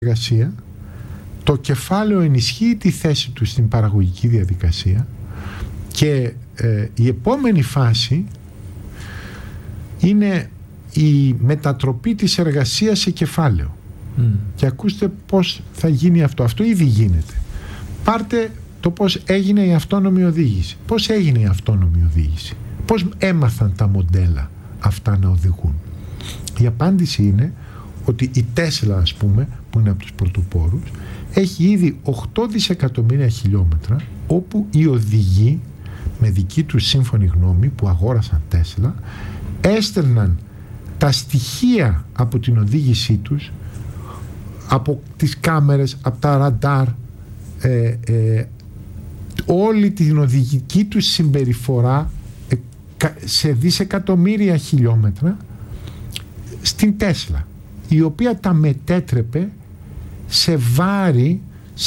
εργασία, το κεφάλαιο ενισχύει τη θέση του στην παραγωγική διαδικασία και η επόμενη φάση είναι η μετατροπή της εργασίας σε κεφάλαιο. Και ακούστε πώς θα γίνει αυτό. Αυτό ήδη γίνεται. Πάρτε το πώς έγινε η αυτόνομη οδήγηση. Πώς έγινε η αυτόνομη οδήγηση? Πώς έμαθαν τα μοντέλα αυτά να οδηγούν? Η απάντηση είναι ότι η Τέσλα, ας πούμε, που είναι από τους πρωτοπόρους, έχει ήδη 8 δισεκατομμύρια χιλιόμετρα όπου οι οδηγοί με δική τους σύμφωνη γνώμη που αγόρασαν Τέσλα έστελναν τα στοιχεία από την οδήγησή τους, από τις κάμερες, από τα ραντάρ, όλη την οδηγική τους συμπεριφορά σε δισεκατομμύρια χιλιόμετρα στην Τέσλα, η οποία τα μετέτρεπε σε βάρη,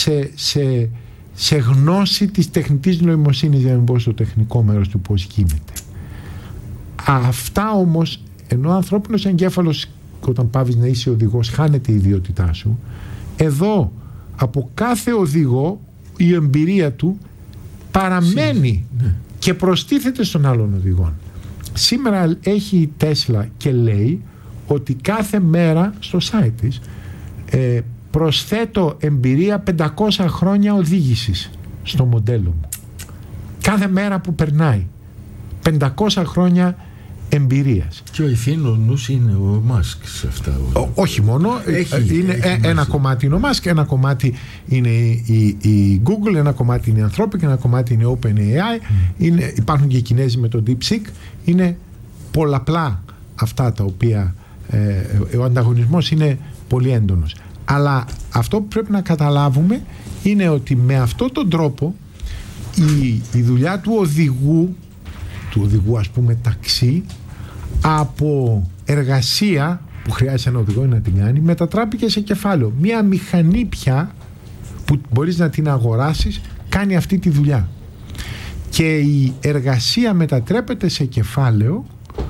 σε γνώση της τεχνητής νοημοσύνης, για να μην πω στο τεχνικό μέρος του πώς γίνεται. Αυτά όμως, ενώ ο ανθρώπινος εγκέφαλος όταν πάβεις να είσαι οδηγός χάνεται η ιδιότητά σου, εδώ από κάθε οδηγό η εμπειρία του παραμένει και προστίθεται στον άλλον οδηγόν. Σήμερα έχει η Τέσλα και λέει ότι κάθε μέρα στο site της προσθέτω εμπειρία 500 χρόνια οδήγησης στο μοντέλο μου. Κάθε μέρα που περνάει 500 χρόνια εμπειρίας. Και ο ευθύνος είναι ο Μάσκ σε αυτά. Όχι μόνο, είναι ένα κομμάτι είναι ο Μάσκ, ένα κομμάτι είναι η Google, ένα κομμάτι είναι η Anthropic, ένα κομμάτι είναι η OpenAI, υπάρχουν και οι Κινέζοι με το DeepSeek. Είναι πολλαπλά αυτά τα οποία ο ανταγωνισμός είναι πολύ έντονος. Αλλά αυτό που πρέπει να καταλάβουμε είναι ότι με αυτόν τον τρόπο η δουλειά του οδηγού ας πούμε ταξί, από εργασία που χρειάζεται ένα οδηγό να την κάνει, μετατράπηκε σε κεφάλαιο. Μία μηχανή πια που μπορείς να την αγοράσεις κάνει αυτή τη δουλειά. Και η εργασία μετατρέπεται σε κεφάλαιο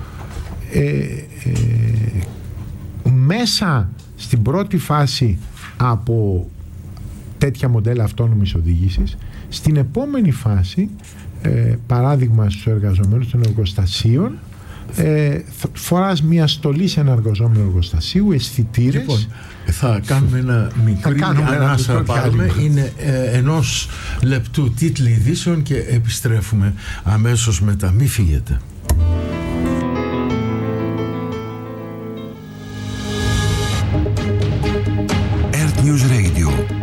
μέσα στην πρώτη φάση από τέτοια μοντέλα αυτόνομης οδήγησης. Στην επόμενη φάση, παράδειγμα στους εργαζομένους των εργοστασίων, φοράς μια στολή σε ένα εργαζόμενο εργοστασίου, αισθητήρες. Λοιπόν, θα κάνουμε ένα μικρή ανάσα, πάρουμε, είναι ενός λεπτού τίτλοι ειδήσεων και επιστρέφουμε αμέσως μετά. Μη φύγετε. Earth News Radio.